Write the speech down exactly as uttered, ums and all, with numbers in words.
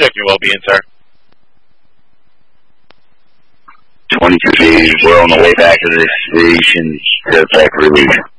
check your well-being, sir. twenty-two feet, we're on the way back to the station to effect relief.